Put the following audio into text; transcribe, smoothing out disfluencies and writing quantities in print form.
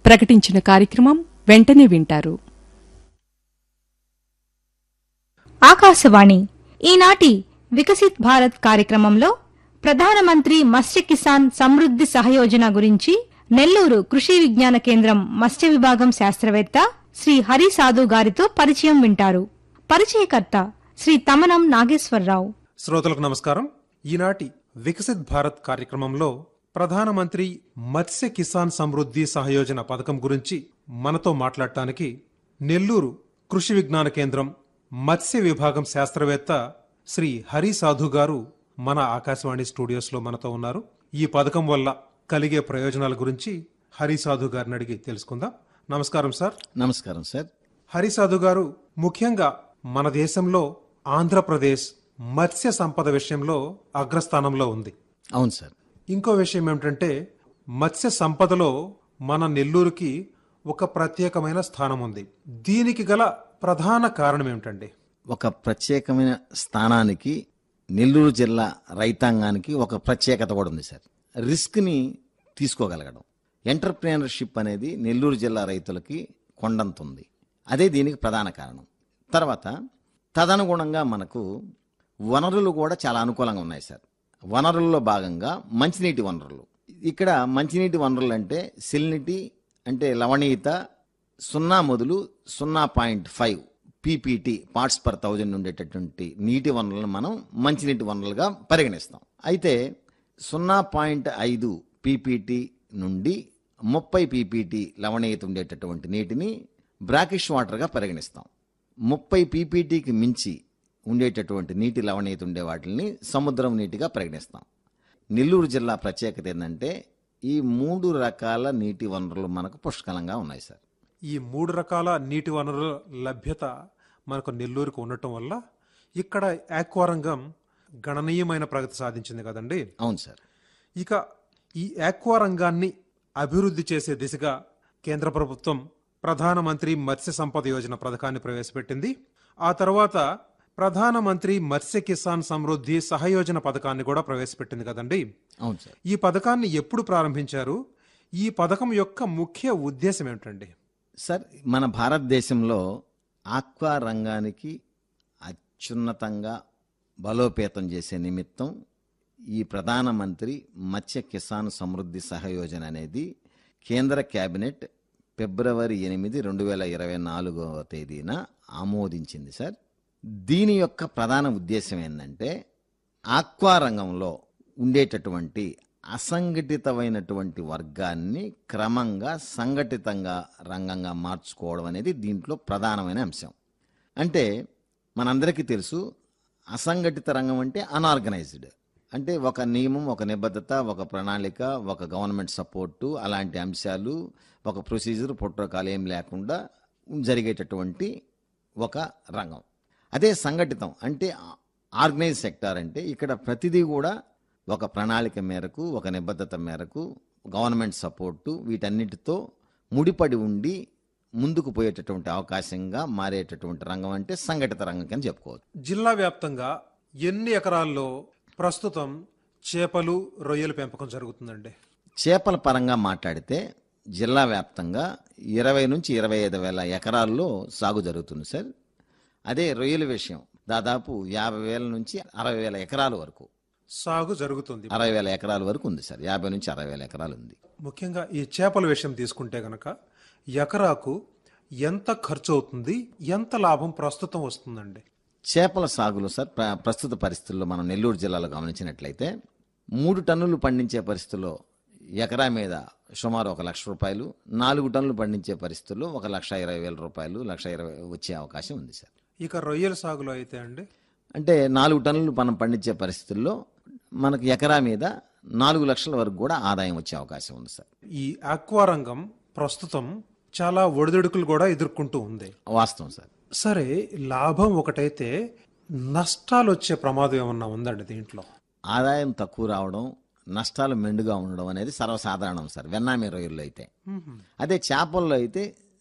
ప్రకటించిన కార్యక్రమం వెంటనే వింటారు. ఆకాశవాణి ఈనాటి వికసిత్ భారత్ కార్యక్రమంలో ప్రధానమంత్రి మత్స్య కిసాన్ సమృద్ధి సహయోజన గురించి నెల్లూరు కృషి విజ్ఞాన కేంద్రం మత్స్య విభాగం శాస్త్రవేత్త శ్రీ హరి సాధు గారితో పరిచయం వింటారు. పరిచయకర్త శ్రీ తమనం నాగేశ్వరరావు. శ్రోతలకు నమస్కారం. ఈనాటి వికసిత్ భారత్ కార్యక్రమంలో ప్రధానమంత్రి మత్స్య కిసాన్ సమృద్ధి సహయోజన పథకం గురించి మనతో మాట్లాడటానికి నెల్లూరు కృషి విజ్ఞాన కేంద్రం మత్స్య విభాగం శాస్త్రవేత్త శ్రీ హరి సాధు గారు మన ఆకాశవాణి స్టూడియోస్లో మనతో ఉన్నారు. ఈ పథకం వల్ల కలిగే ప్రయోజనాల గురించి హరి సాధు గారిని అడిగి తెలుసుకుందాం. నమస్కారం సార్. నమస్కారం సార్. హరి సాధు గారు, ముఖ్యంగా మన దేశంలో ఆంధ్రప్రదేశ్ మత్స్య సంపద విషయంలో అగ్రస్థానంలో ఉంది. అవును సార్. ఇంకో విషయం ఏమిటంటే, మత్స్య సంపదలో మన నెల్లూరుకి ఒక ప్రత్యేకమైన స్థానం ఉంది. దీనికి గల ప్రధాన కారణం ఏమిటండి? ఒక ప్రత్యేకమైన స్థానానికి నెల్లూరు జిల్లా రైతాంగానికి ఒక ప్రత్యేకత కూడా ఉంది సార్. రిస్క్ని తీసుకోగలగడం, ఎంటర్ప్రీనర్షిప్ అనేది నెల్లూరు జిల్లా రైతులకి కొండంత ఉంది. అదే దీనికి ప్రధాన కారణం. తర్వాత తదనుగుణంగా మనకు వనరులు కూడా చాలా అనుకూలంగా ఉన్నాయి సార్. వనరుల్లో భాగంగా మంచినీటి వనరులు. ఇక్కడ మంచినీటి వనరులు అంటే సెలినిటీ అంటే లవణీయత 0 మొదలు 0.5 పీపీటీ పార్ట్స్ పర్ 1000 ఉండేటటువంటి నీటి వనరులను మనం మంచినీటి వనరులుగా పరిగణిస్తాం. అయితే 0.5 పీపీటీ నుండి 30 పీపీటీ లవణీయత ఉండేటటువంటి నీటిని బ్రాకిష్ వాటర్గా పరిగణిస్తాం. 30 పీపీటీకి మించి ఉండేటటువంటి నీటి లవణీయత ఉండే వాటిని సముద్రం నీటిగా పరిగణిస్తాం. నెల్లూరు జిల్లా ప్రత్యేకత ఏంటంటే ఈ 3 రకాల నీటి వనరులు మనకు పుష్కలంగా ఉన్నాయి సార్. ఈ 3 రకాల నీటి వనరుల లభ్యత మనకు నెల్లూరుకు ఉండటం వల్ల ఇక్కడ ఆక్వా రంగం గణనీయమైన ప్రగతి సాధించింది కదండి. అవును సార్. ఇక ఈ ఆక్వా రంగాన్ని అభివృద్ధి చేసే దిశగా కేంద్ర ప్రభుత్వం ప్రధానమంత్రి మత్స్య సంపద యోజన పథకాన్ని ప్రవేశపెట్టింది. ఆ తర్వాత ప్రధానమంత్రి మత్స్య కిసాన్ సమృద్ధి సహయోజన పథకాన్ని కూడా ప్రవేశపెట్టింది కదండి. అవును సార్. ఈ పథకాన్ని ఎప్పుడు ప్రారంభించారు? ఈ పథకం యొక్క ముఖ్య ఉద్దేశం ఏమిటండి? సార్, మన భారతదేశంలో ఆక్వా రంగానికి అత్యున్నతంగా బలోపేతం చేసే నిమిత్తం ఈ ప్రధానమంత్రి మత్స్య కిసాన్ సమృద్ధి సహయోజన అనేది కేంద్ర కేబినెట్ ఫిబ్రవరి 8, 2024 తేదీన ఆమోదించింది సార్. దీని యొక్క ప్రధాన ఉద్దేశం ఏంటంటే ఆక్వా రంగంలో ఉండేటటువంటి అసంఘటితమైనటువంటి వర్గాన్ని క్రమంగా సంఘటితంగా రంగంగా మార్చుకోవడం అనేది దీంట్లో ప్రధానమైన అంశం. అంటే మనందరికీ తెలుసు, అసంఘటిత రంగం అంటే అన్ఆర్గనైజ్డ్, అంటే ఒక నియమం, ఒక నిబద్ధత, ఒక ప్రణాళిక, ఒక గవర్నమెంట్ సపోర్టు, అలాంటి అంశాలు, ఒక ప్రొసీజర్, ప్రోటోకాల్ ఏం లేకుండా జరిగేటటువంటి ఒక రంగం. అదే సంఘటితం అంటే ఆర్గనైజ్ సెక్టార్ అంటే ఇక్కడ ప్రతిదీ కూడా ఒక ప్రణాళిక మేరకు, ఒక నిబద్ధత మేరకు, గవర్నమెంట్ సపోర్టు, వీటన్నిటితో ముడిపడి ఉండి ముందుకు పోయేటటువంటి అవకాశంగా మారేటటువంటి రంగం అంటే సంఘటిత రంగం అని చెప్పుకోవచ్చు. జిల్లా వ్యాప్తంగా ఎన్ని ఎకరాల్లో ప్రస్తుతం చేపలు, రొయ్యల పెంపకం జరుగుతుందండి? చేపల పరంగా మాట్లాడితే జిల్లా వ్యాప్తంగా 20 నుంచి 25 వేల ఎకరాల్లో సాగు జరుగుతుంది సార్. అదే రొయ్యల విషయం దాదాపు 50,000 నుంచి 60,000 ఎకరాల వరకు సాగు జరుగుతుంది. 60,000 ఎకరాల వరకు ఉంది సార్. 50 నుంచి 60,000 ఎకరాలు ఉంది. ముఖ్యంగా ఈ చేపల విషయం తీసుకుంటే గనక ఎకరాకు ఎంత ఖర్చు అవుతుంది, ఎంత లాభం ప్రస్తుతం వస్తుందండి? చేపల సాగులో సార్ ప్రస్తుత పరిస్థితుల్లో మనం నెల్లూరు జిల్లాలో గమనించినట్లయితే 3 టన్నులు పండించే పరిస్థితుల్లో ఎకరా మీద సుమారు 1,00,000 రూపాయలు, 4 టన్నులు పండించే పరిస్థితుల్లో 1,20,000 రూపాయలు, 1,20,000 వచ్చే అవకాశం ఉంది సార్. ఇక రొయ్యల సాగులో అయితే అండి, అంటే 4 టన్నులు మనం పండించే పరిస్థితుల్లో మనకు ఎకరా మీద 4 లక్షల వరకు కూడా ఆదాయం వచ్చే అవకాశం ఉంది సార్. ఈ ఆక్వా రంగం ప్రస్తుతం చాలా ఒడిదుడుకులు కూడా ఎదుర్కొంటూ ఉంది. వాస్తవం సార్. సరే, లాభం ఒకటైతే నష్టాలు వచ్చే ప్రమాదం ఏమన్నా ఉందండి దీంట్లో? ఆదాయం తక్కువ రావడం, నష్టాలు మెండుగా ఉండడం అనేది సర్వసాధారణం సార్ వెన్నామి రొయ్యల్లో అయితే. అదే చేపల్లో అయితే